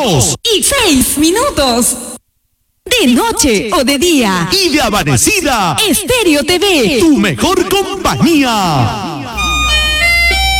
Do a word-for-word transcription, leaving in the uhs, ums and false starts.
dos y seis minutos. De noche o de día. Y de amanecida. Estéreo T V. Tu mejor compañía.